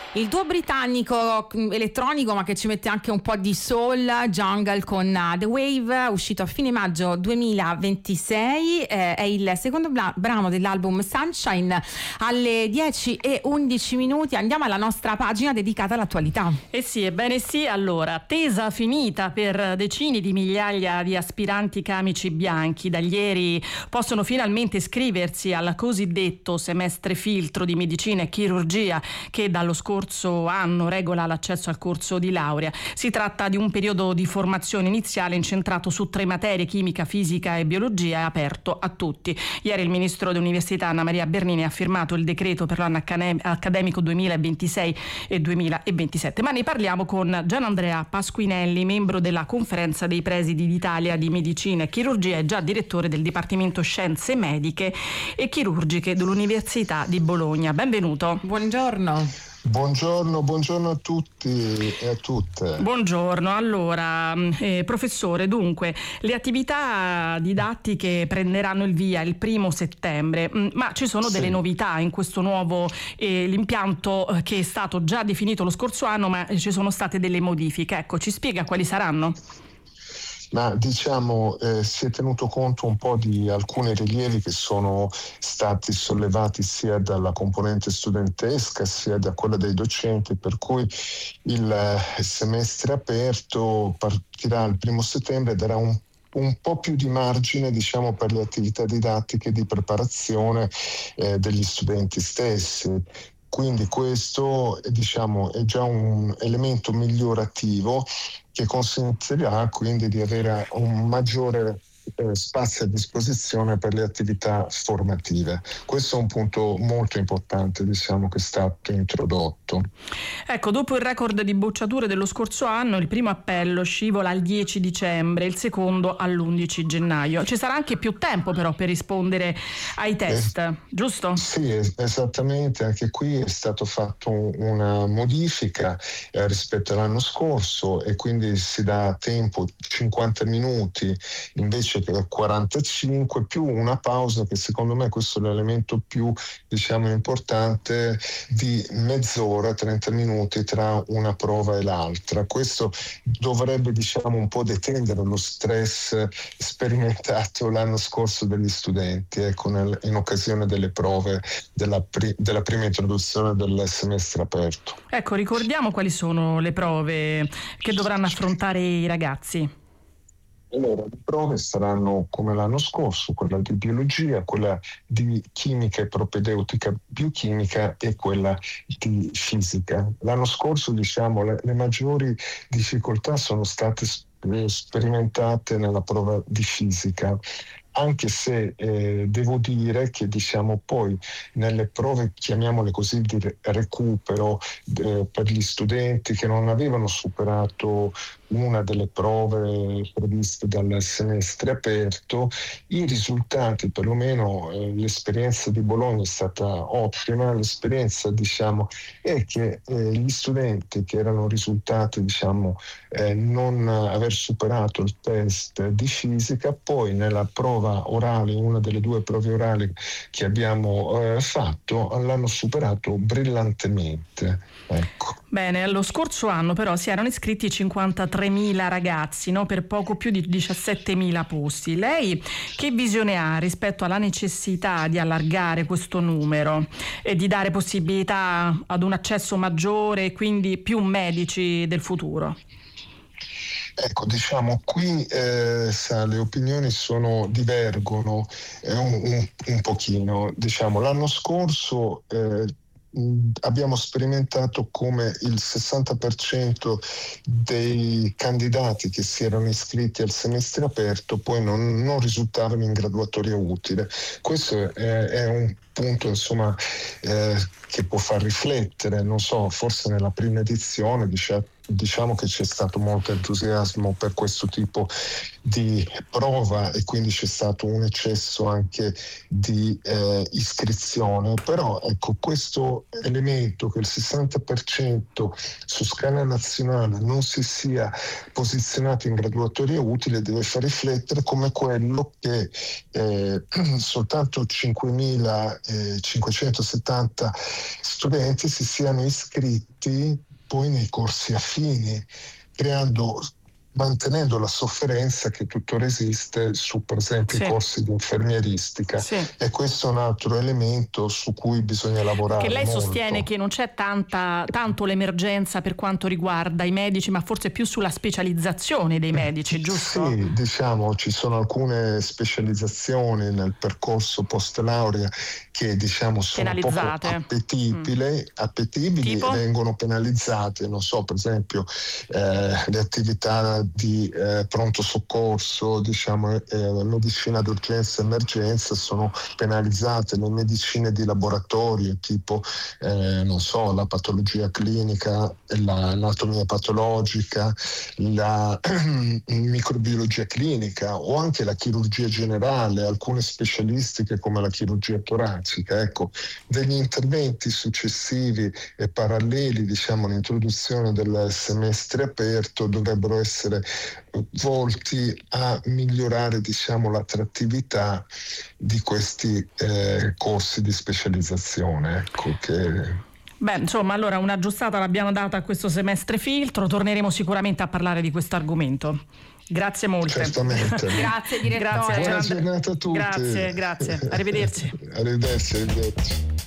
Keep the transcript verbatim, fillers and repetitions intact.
Il duo britannico elettronico, ma che ci mette anche un po' di soul, Jungle con uh, The Wave, uscito a fine maggio duemilaventisei, eh, è il secondo bla- brano dell'album Sunshine. Alle dieci e undici minuti andiamo alla nostra pagina dedicata all'attualità. Eh sì, ebbene sì, allora, attesa finita per decine di migliaia di aspiranti camici bianchi. Da ieri possono finalmente iscriversi al cosiddetto semestre filtro di medicina e chirurgia che dallo scorso anno regola l'accesso al corso di laurea. Si tratta di un periodo di formazione iniziale incentrato su tre materie: chimica, fisica e biologia, aperto a tutti. Ieri il ministro dell'Università Anna Maria Bernini ha firmato il decreto per l'anno accademico duemilaventisei e duemilaventisette. Ma ne parliamo con Gianandrea Pasquinelli, membro della Conferenza dei Presidi d'Italia di Medicina e Chirurgia e già direttore del Dipartimento Scienze Mediche e Chirurgiche dell'Università di Bologna. Benvenuto. Buongiorno. Buongiorno, buongiorno a tutti e a tutte. Buongiorno, allora eh, professore, dunque le attività didattiche prenderanno il via il primo settembre, ma ci sono sì. delle novità in questo nuovo eh, l'impianto che è stato già definito lo scorso anno, ma ci sono state delle modifiche. Ecco, ci spiega quali saranno? Ma diciamo eh, si è tenuto conto un po' di alcuni rilievi che sono stati sollevati sia dalla componente studentesca sia da quella dei docenti, per cui il eh, semestre aperto partirà il primo settembre e darà un un po' più di margine, diciamo, per le attività didattiche di preparazione eh, degli studenti stessi. Quindi questo, diciamo, è già un elemento migliorativo che consentirà quindi di avere un maggiore eh, spazio a disposizione per le attività formative. Questo è un punto molto importante, diciamo, che è stato introdotto. Ecco, dopo il record di bocciature dello scorso anno, il primo appello scivola al dieci dicembre, il secondo all'undici gennaio. Ci sarà anche più tempo però per rispondere ai test, eh, giusto? Sì, es- esattamente, anche qui è stato fatto un- una modifica eh, rispetto all'anno scorso e quindi si dà tempo cinquanta minuti invece che quarantacinque, più una pausa, che secondo me questo è l'elemento più, diciamo, importante, di mezz'ora, trenta minuti tra una prova e l'altra. Questo dovrebbe, diciamo, un po' detendere lo stress sperimentato l'anno scorso dagli studenti, ecco, nel, in occasione delle prove della, pri- della prima introduzione del semestre aperto. Ecco, ricordiamo quali sono le prove che dovranno affrontare i ragazzi. Allora, le prove saranno come l'anno scorso, quella di biologia, quella di chimica e propedeutica biochimica e quella di fisica. L'anno scorso, diciamo, le, le maggiori difficoltà sono state sperimentate nella prova di fisica, anche se eh, devo dire che, diciamo, poi nelle prove, chiamiamole così, di recupero eh, per gli studenti che non avevano superato una delle prove previste dal semestre aperto, i risultati, perlomeno eh, l'esperienza di Bologna è stata ottima. L'esperienza, diciamo, è che eh, gli studenti che erano risultati, diciamo, eh, non aver superato il test di fisica, poi nella prova orale, una delle due prove orali che abbiamo eh, fatto, l'hanno superato brillantemente. Ecco. Bene, lo scorso anno però si erano iscritti cinquantatremila ragazzi, no? Per poco più di diciassettemila posti. Lei che visione ha rispetto alla necessità di allargare questo numero e di dare possibilità ad un accesso maggiore e quindi più medici del futuro? Ecco, diciamo, qui eh, sa, le opinioni sono divergono eh, un, un, un pochino. Diciamo, l'anno scorso eh, abbiamo sperimentato come il sessanta per cento dei candidati che si erano iscritti al semestre aperto poi non, non risultavano in graduatoria utile. Questo è, è un punto, insomma, eh, che può far riflettere. Non so, forse nella prima edizione, diciamo, diciamo che c'è stato molto entusiasmo per questo tipo di prova e quindi c'è stato un eccesso anche di eh, iscrizione, però ecco, questo elemento che il sessanta per cento su scala nazionale non si sia posizionato in graduatoria utile deve far riflettere come quello che eh, soltanto cinquemilacinquecentosettanta studenti si siano iscritti poi nei corsi affini, creando mantenendo la sofferenza che tuttora esiste su per esempio sì. i corsi di infermieristica sì. e questo è un altro elemento su cui bisogna lavorare. Che lei molto. sostiene che non c'è tanta, tanto l'emergenza per quanto riguarda i medici, ma forse più sulla specializzazione dei medici, giusto? Sì, diciamo ci sono alcune specializzazioni nel percorso post laurea che diciamo sono poco appetibili, mm. appetibili e vengono penalizzate, non so, per esempio eh, le attività di eh, pronto soccorso, diciamo eh, medicina d'urgenza e emergenza sono penalizzate, le medicine di laboratorio tipo eh, non so, la patologia clinica, l'anatomia patologica, la microbiologia clinica o anche la chirurgia generale, alcune specialistiche come la chirurgia toracica. Ecco, degli interventi successivi e paralleli, diciamo l'introduzione del semestre aperto dovrebbero essere volti a migliorare, diciamo, l'attrattività di questi eh, corsi di specializzazione. Ecco che Beh, insomma, allora un'aggiustata l'abbiamo data a questo semestre filtro, torneremo sicuramente a parlare di questo argomento. Grazie molte. Certamente. Grazie direttore. Buona giornata a tutti. Grazie, grazie. Arrivederci. Arrivederci, arrivederci.